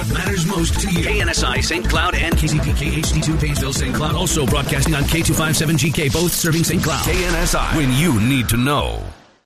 what matters most to you. KNSI St. Cloud and KCPK HD2 Painesville St. Cloud. Also broadcasting on K257GK, both serving St. Cloud. KNSI, when you need to know.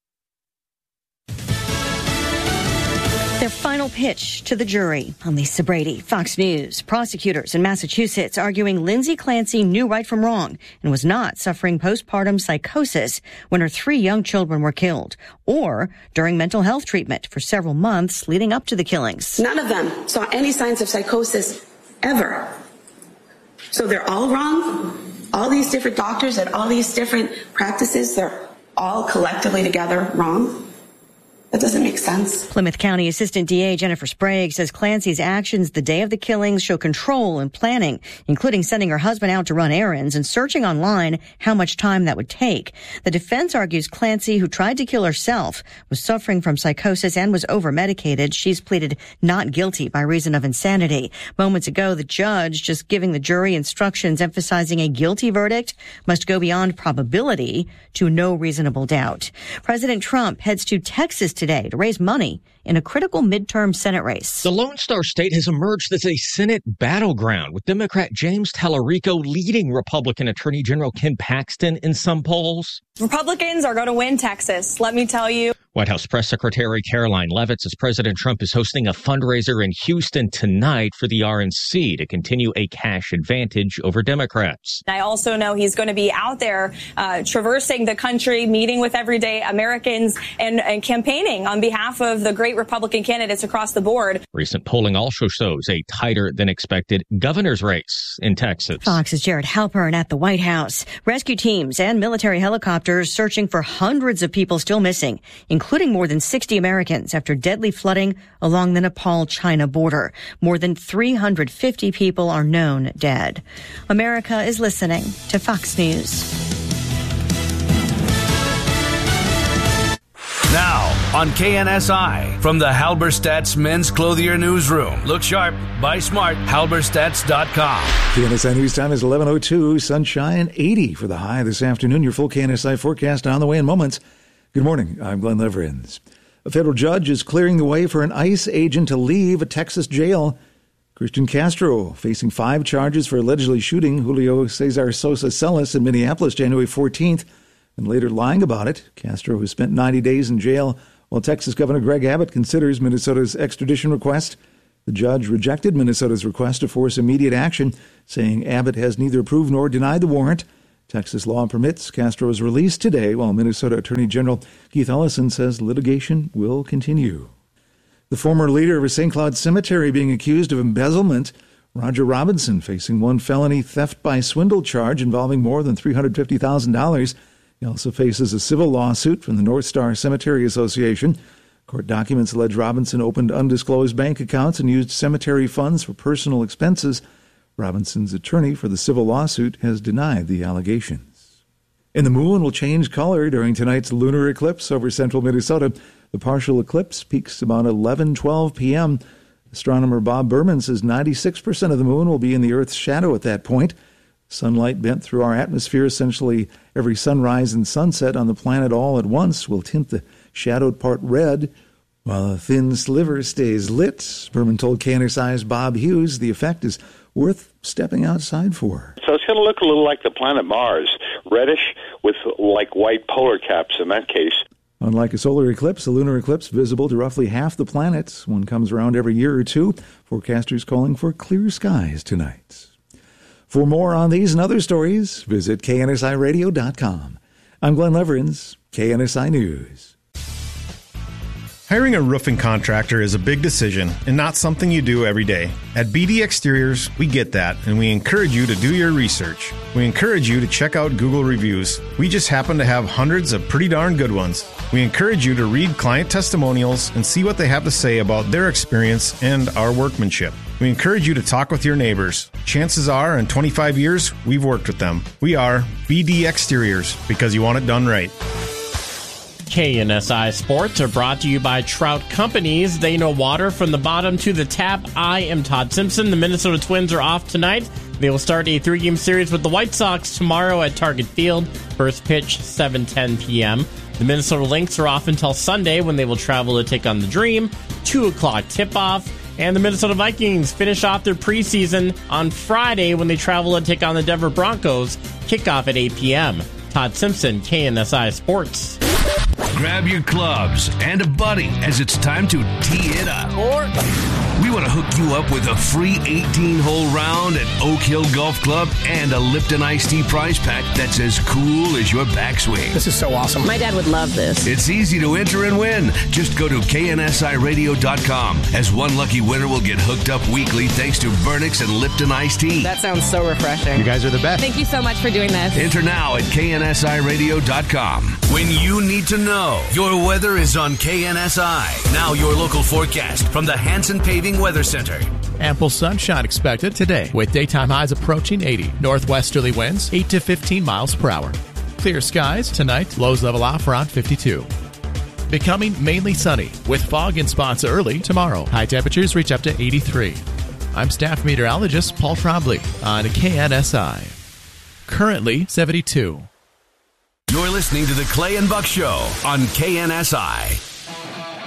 Their final pitch to the jury. I'm Lisa Brady, Fox News. Prosecutors in Massachusetts arguing Lindsay Clancy knew right from wrong and was not suffering postpartum psychosis when her 3 young children were killed, or during mental health treatment for several months leading up to the killings. None of them saw any signs of psychosis ever. So they're all wrong. All these different doctors at all these different practices, they're all collectively together wrong. That doesn't make sense. Plymouth County Assistant DA Jennifer Sprague says Clancy's actions the day of the killings show control and planning, including sending her husband out to run errands and searching online how much time that would take. The defense argues Clancy, who tried to kill herself, was suffering from psychosis and was over-medicated. She's pleaded not guilty by reason of insanity. Moments ago, the judge just giving the jury instructions emphasizing a guilty verdict must go beyond probability to no reasonable doubt. President Trump heads to Texas today to raise money in a critical midterm Senate race. The Lone Star State has emerged as a Senate battleground, with Democrat James Tallarico leading Republican Attorney General Ken Paxton in some polls. Republicans are going to win Texas, let me tell you. White House Press Secretary Caroline Leavitt says President Trump is hosting a fundraiser in Houston tonight for the RNC to continue a cash advantage over Democrats. I also know he's going to be out there traversing the country, meeting with everyday Americans and campaigning on behalf of the great Republican candidates across the board. Recent polling also shows a tighter than expected governor's race in Texas. Fox's Jared Halpern at the White House. Rescue teams and military helicopters searching for hundreds of people still missing, including more than 60 Americans after deadly flooding along the Nepal-China border. More than 350 people are known dead. America is listening to Fox News. Now, on KNSI, from the Halberstadt's Men's Clothier Newsroom. Look sharp, buy smart, halberstats.com. KNSI News Time is 11:02, sunshine 80 for the high this afternoon. Your full KNSI forecast on the way in moments. Good morning, I'm Glenn Leverins. A federal judge is clearing the way for an ICE agent to leave a Texas jail. Christian Castro facing 5 charges for allegedly shooting Julio Cesar Sosa Celis in Minneapolis January 14th. And later lying about it. Castro, who spent 90 days in jail while Texas Governor Greg Abbott considers Minnesota's extradition request. The judge rejected Minnesota's request to force immediate action, saying Abbott has neither approved nor denied the warrant. Texas law permits Castro's release today, while Minnesota Attorney General Keith Ellison says litigation will continue. The former leader of a St. Cloud cemetery being accused of embezzlement, Roger Robinson, facing 1 felony theft by swindle charge involving more than $350,000. He also faces a civil lawsuit from the North Star Cemetery Association. Court documents allege Robinson opened undisclosed bank accounts and used cemetery funds for personal expenses. Robinson's attorney for the civil lawsuit has denied the allegations. And the moon will change color during tonight's lunar eclipse over central Minnesota. The partial eclipse peaks about 11:12 p.m. Astronomer Bob Berman says 96% of the moon will be in the Earth's shadow at that point. Sunlight bent through our atmosphere, essentially every sunrise and sunset on the planet all at once, will tint the shadowed part red, while a thin sliver stays lit. Berman told KNSI's Bob Hughes the effect is worth stepping outside for. So it's going to look a little like the planet Mars, reddish with like white polar caps in that case. Unlike a solar eclipse, a lunar eclipse visible to roughly half the planet. One comes around every year or two. Forecasters calling for clear skies tonight. For more on these and other stories, visit KNSIRadio.com. I'm Glenn Leverins, KNSI News. Hiring a roofing contractor is a big decision and not something you do every day. At BD Exteriors, we get that, and we encourage you to do your research. We encourage you to check out Google reviews. We just happen to have hundreds of pretty darn good ones. We encourage you to read client testimonials and see what they have to say about their experience and our workmanship. We encourage you to talk with your neighbors. Chances are, in 25 years, we've worked with them. We are BD Exteriors, because you want it done right. KNSI Sports are brought to you by Trout Companies. They know water from the bottom to the tap. I am Todd Simpson. The Minnesota Twins are off tonight. They will start a 3-game series with the White Sox tomorrow at Target Field. First pitch, 7:10 p.m. The Minnesota Lynx are off until Sunday when they will travel to take on the Dream. 2 o'clock tip-off. And the Minnesota Vikings finish off their preseason on Friday when they travel to take on the Denver Broncos. Kickoff at 8 p.m. Todd Simpson, KNSI Sports. Grab your clubs and a buddy as it's time to tee it up. We want to hook you up with a free 18-hole round at Oak Hill Golf Club and a Lipton Iced Tea prize pack that's as cool as your backswing. This is so awesome. My dad would love this. It's easy to enter and win. Just go to KNSIRadio.com, as one lucky winner will get hooked up weekly thanks to Burnix and Lipton Iced Tea. That sounds so refreshing. You guys are the best. Thank you so much for doing this. Enter now at KNSIRadio.com. When you need to know, your weather is on KNSI. Now your local forecast from the Hanson Paving Weather Center. Ample sunshine expected today with daytime highs approaching 80. Northwesterly winds 8 to 15 miles per hour. Clear skies tonight, lows level off around 52. Becoming mainly sunny with fog in spots early tomorrow. High temperatures reach up to 83. I'm staff meteorologist Paul Trombley on KNSI. Currently 72. You're listening to the Clay and Buck Show on KNSI.